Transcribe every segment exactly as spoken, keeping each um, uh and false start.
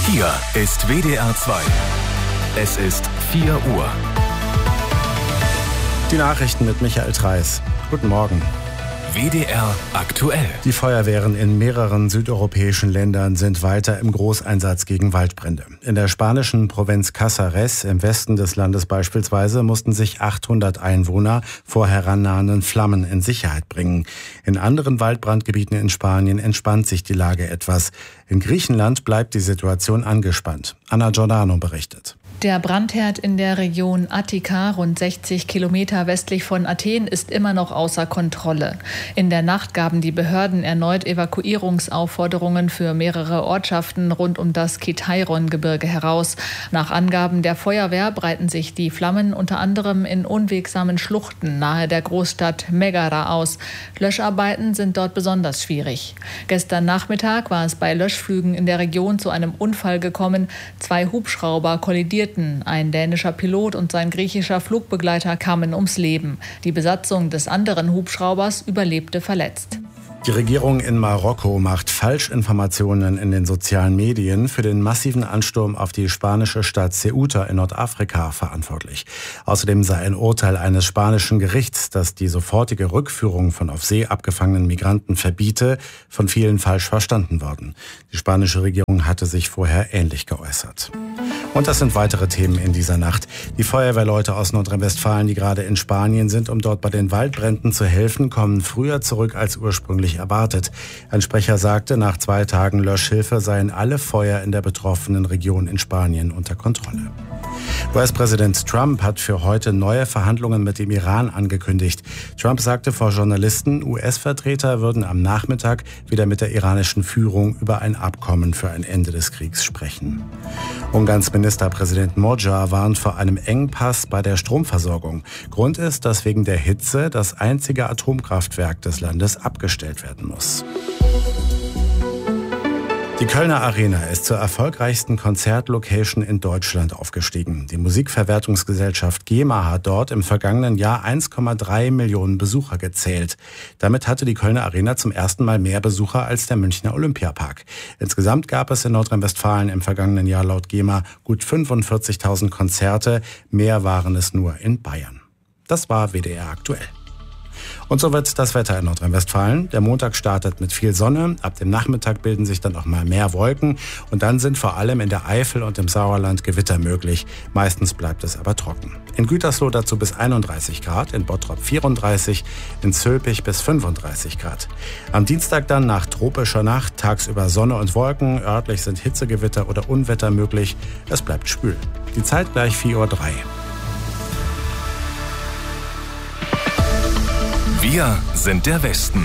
Hier ist W D R zwei. Es ist vier Uhr. Die Nachrichten mit Michael Treis. Guten Morgen. W D R aktuell. Die Feuerwehren in mehreren südeuropäischen Ländern sind weiter im Großeinsatz gegen Waldbrände. In der spanischen Provinz Casares im Westen des Landes beispielsweise mussten sich achthundert Einwohner vor herannahenden Flammen in Sicherheit bringen. In anderen Waldbrandgebieten in Spanien entspannt sich die Lage etwas. In Griechenland bleibt die Situation angespannt. Anna Giordano berichtet. Der Brandherd in der Region Attika, rund sechzig Kilometer westlich von Athen, ist immer noch außer Kontrolle. In der Nacht gaben die Behörden erneut Evakuierungsaufforderungen für mehrere Ortschaften rund um das Kitairon-Gebirge heraus. Nach Angaben der Feuerwehr breiten sich die Flammen unter anderem in unwegsamen Schluchten nahe der Großstadt Megara aus. Löscharbeiten sind dort besonders schwierig. Gestern Nachmittag war es bei Löschflügen in der Region zu einem Unfall gekommen. Zwei Hubschrauber kollidierten. Ein dänischer Pilot und sein griechischer Flugbegleiter kamen ums Leben. Die Besatzung des anderen Hubschraubers überlebte verletzt. Die Regierung in Marokko macht Falschinformationen in den sozialen Medien für den massiven Ansturm auf die spanische Stadt Ceuta in Nordafrika verantwortlich. Außerdem sei ein Urteil eines spanischen Gerichts, das die sofortige Rückführung von auf See abgefangenen Migranten verbiete, von vielen falsch verstanden worden. Die spanische Regierung hatte sich vorher ähnlich geäußert. Und das sind weitere Themen in dieser Nacht. Die Feuerwehrleute aus Nordrhein-Westfalen, die gerade in Spanien sind, um dort bei den Waldbränden zu helfen, kommen früher zurück als ursprünglich erwartet. Ein Sprecher sagte, nach zwei Tagen Löschhilfe seien alle Feuer in der betroffenen Region in Spanien unter Kontrolle. U S-Präsident Trump hat für heute neue Verhandlungen mit dem Iran angekündigt. Trump sagte vor Journalisten, U S-Vertreter würden am Nachmittag wieder mit der iranischen Führung über ein Abkommen für ein Ende des Kriegs sprechen. Ungarns Ministerpräsident Magyar warnt vor einem Engpass bei der Stromversorgung. Grund ist, dass wegen der Hitze das einzige Atomkraftwerk des Landes abgestellt werden muss. Die Kölner Arena ist zur erfolgreichsten Konzertlocation in Deutschland aufgestiegen. Die Musikverwertungsgesellschaft GEMA hat dort im vergangenen Jahr eins Komma drei Millionen Besucher gezählt. Damit hatte die Kölner Arena zum ersten Mal mehr Besucher als der Münchner Olympiapark. Insgesamt gab es in Nordrhein-Westfalen im vergangenen Jahr laut GEMA gut fünfundvierzigtausend Konzerte. Mehr waren es nur in Bayern. Das war W D R aktuell. Und so wird das Wetter in Nordrhein-Westfalen. Der Montag startet mit viel Sonne. Ab dem Nachmittag bilden sich dann auch mal mehr Wolken. Und dann sind vor allem in der Eifel und im Sauerland Gewitter möglich. Meistens bleibt es aber trocken. In Gütersloh dazu bis einunddreißig Grad, in Bottrop vierunddreißig, in Zülpich bis fünfunddreißig Grad. Am Dienstag dann nach tropischer Nacht, tagsüber Sonne und Wolken. Örtlich sind Hitzegewitter oder Unwetter möglich. Es bleibt schwül. Die Zeit gleich vier Uhr drei. Wir sind der Westen.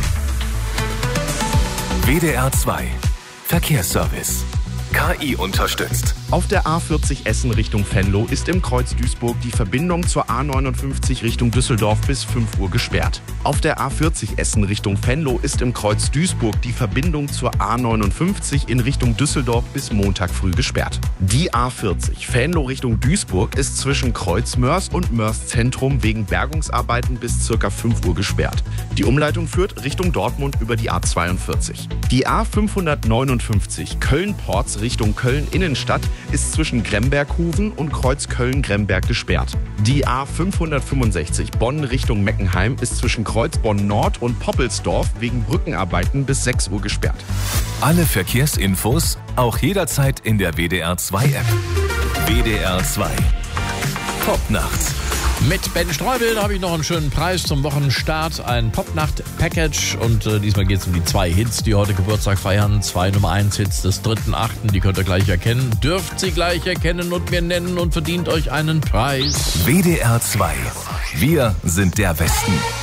W D R zwei. Verkehrsservice. K I unterstützt. Auf der A vierzig Essen Richtung Venlo ist im Kreuz Duisburg die Verbindung zur A neunundfünfzig Richtung Düsseldorf bis fünf Uhr gesperrt. Auf der A vierzig Essen Richtung Venlo ist im Kreuz Duisburg die Verbindung zur A neunundfünfzig in Richtung Düsseldorf bis Montag früh gesperrt. Die A vierzig Venlo Richtung Duisburg ist zwischen Kreuz Mörs und Mörs Zentrum wegen Bergungsarbeiten bis ca. fünf Uhr gesperrt. Die Umleitung führt Richtung Dortmund über die A zweiundvierzig. Die A fünfhundertneunundfünfzig Köln-Porz Richtung Köln-Innenstadt ist zwischen Gremberghoven und Kreuz Köln-Gremberg gesperrt. Die A fünfhundertfünfundsechzig Bonn Richtung Meckenheim ist zwischen Kreuz Bonn-Nord und Poppelsdorf wegen Brückenarbeiten bis sechs Uhr gesperrt. Alle Verkehrsinfos auch jederzeit in der W D R zwei App. W D R zwei. Popnacht. Mit Ben Streubel, da habe ich noch einen schönen Preis zum Wochenstart. Ein Popnacht-Package. Und äh, diesmal geht es um die zwei Hits, die heute Geburtstag feiern. Zwei Nummer eins Hits des dritten achten. Die könnt ihr gleich erkennen. Dürft sie gleich erkennen und mir nennen und verdient euch einen Preis. W D R zwei. Wir sind der Westen.